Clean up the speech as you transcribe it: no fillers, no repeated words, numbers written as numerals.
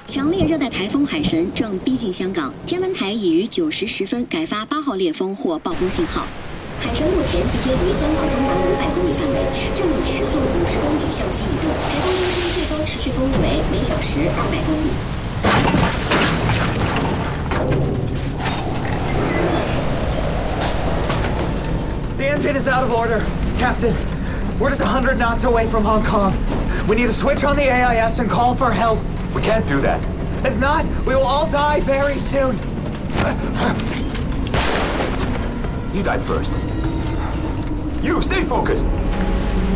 强烈热带台风海神正逼近香港，天文台已于9时10分改发8号烈风或暴风信号。海神目前集结于香港东南500公里范围，正以时速50公里向西移动。台风中心最高持续风力为每小时200公里。 The engine is out of order, Captain. We're just 100 knots away from Hong Kong. We need to switch on the AIS and call for help. We can't do that. If not, we will all die very soon. You die first. You, stay focused.